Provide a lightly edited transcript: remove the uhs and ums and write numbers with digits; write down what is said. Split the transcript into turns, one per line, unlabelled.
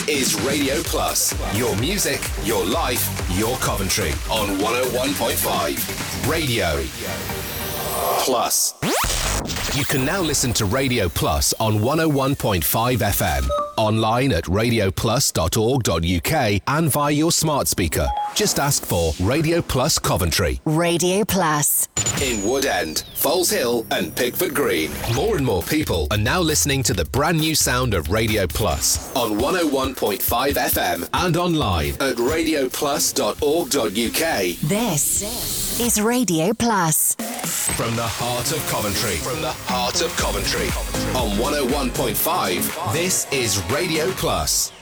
is Radio Plus. Your music, your life, your Coventry on 101.5 Radio Plus. You can now listen to Radio Plus on 101.5 FM, online at radioplus.org.uk and via your smart speaker. Just ask for Radio Plus Coventry.
Radio Plus.
In Woodend, Foles Hill and Pickford Green. More and more people are now listening to the brand new sound of Radio Plus on 101.5 FM and online at radioplus.org.uk.
This is Radio Plus.
From the heart of Coventry. From the heart of Coventry. On 101.5, this is Radio Plus.